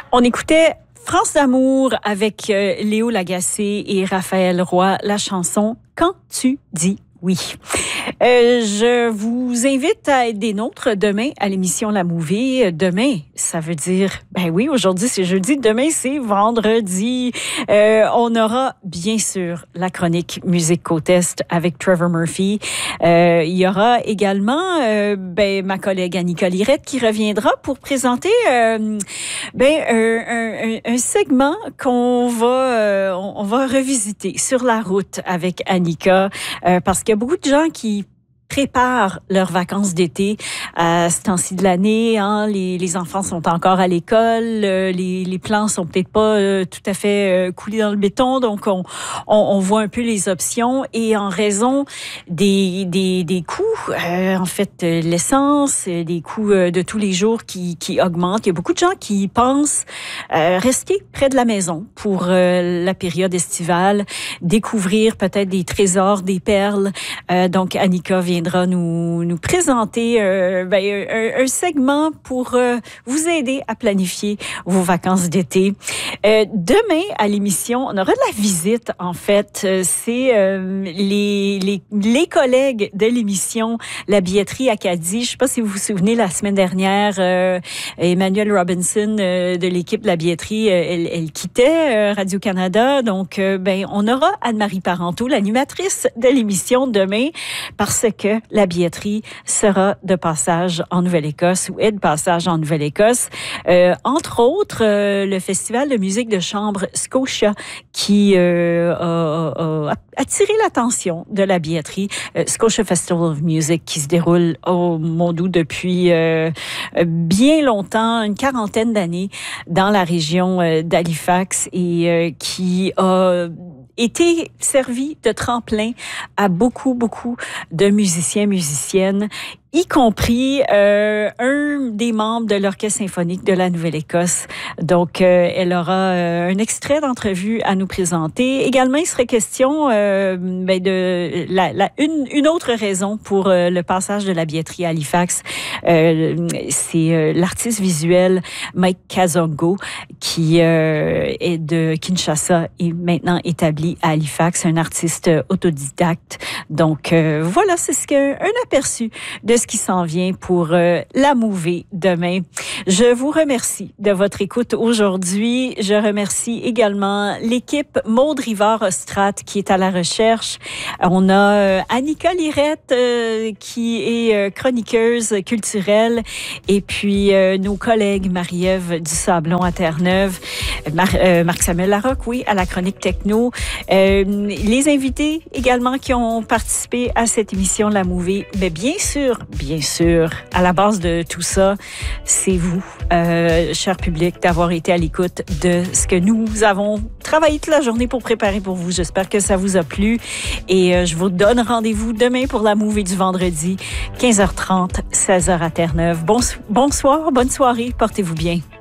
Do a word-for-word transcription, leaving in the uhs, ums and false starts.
On écoutait France d'amour avec euh, Léo Lagacé et Raphaël Roy, la chanson « Quand tu dis oui ». Euh, je vous invite à être des nôtres demain à l'émission La Movie. Demain, ça veut dire, ben oui, aujourd'hui c'est jeudi, demain c'est vendredi. Euh, on aura bien sûr la chronique Musique Côte Est avec Trevor Murphy. Euh, il y aura également euh, ben, ma collègue Annika Lirette qui reviendra pour présenter euh, ben, un, un, un segment qu'on va, euh, on va revisiter sur la route avec Annika euh, parce qu'il y a beaucoup de gens qui préparent leurs vacances d'été à ce temps-ci de l'année. Hein. Les, les enfants sont encore à l'école. Euh, les, les plans sont peut-être pas euh, tout à fait euh, coulés dans le béton. Donc, on, on, on voit un peu les options. Et en raison des, des, des coûts, euh, en fait, euh, l'essence, des coûts euh, de tous les jours qui, qui augmentent, il y a beaucoup de gens qui pensent euh, rester près de la maison pour euh, la période estivale, découvrir peut-être des trésors, des perles. Euh, donc, Annika vient nous, nous présenter euh, ben, un, un segment pour euh, vous aider à planifier vos vacances d'été. Euh, demain, à l'émission, on aura de la visite, en fait. C'est euh, les, les, les collègues de l'émission La Billetterie Acadie. Je ne sais pas si vous vous souvenez, la semaine dernière, euh, Emmanuelle Robinson euh, de l'équipe de La Billetterie, euh, elle, elle quittait euh, Radio-Canada. Donc, euh, ben, on aura Anne-Marie Parenteau, l'animatrice de l'émission demain, parce que La Billetterie sera de passage en Nouvelle-Écosse ou est de passage en Nouvelle-Écosse. Euh, entre autres, euh, le Festival de musique de chambre Scotia qui euh, a, a attiré l'attention de La Billetterie. Euh, Scotia Festival of Music qui se déroule au Mondou depuis euh, bien longtemps, une quarantaine d'années dans la région euh, d'Halifax et euh, qui a été servi de tremplin à beaucoup, beaucoup de musiciens, musiciennes, y compris euh, un des membres de l'Orchestre symphonique de la Nouvelle-Écosse. Donc, euh, elle aura euh, un extrait d'entrevue à nous présenter. Également, il serait question euh, ben de la, la, une, une autre raison pour euh, le passage de La Billetterie à Halifax. Euh, c'est euh, l'artiste visuel Mike Kazongo qui euh, est de Kinshasa et maintenant établi à Halifax, un artiste autodidacte. Donc, euh, voilà, c'est ce que, un aperçu de ce qui s'en vient pour euh, la Movie demain. Je vous remercie de votre écoute aujourd'hui. Je remercie également l'équipe Maude Rivard-Ostrat qui est à la recherche. On a euh, Annika Lirette euh, qui est euh, chroniqueuse culturelle et puis euh, nos collègues Marie-Ève Dusablon à Terre-Neuve, Mar- euh, Marc-Samuel Larocque, oui, à la chronique techno. Euh, les invités également qui ont participé à cette émission de la Movie. Mais bien sûr, Bien sûr, à la base de tout ça, c'est vous, euh, cher public, d'avoir été à l'écoute de ce que nous avons travaillé toute la journée pour préparer pour vous. J'espère que ça vous a plu et euh, je vous donne rendez-vous demain pour la Movie du vendredi, quinze heures trente, seize heures à Terre-Neuve. Bon, bonsoir, bonne soirée, portez-vous bien.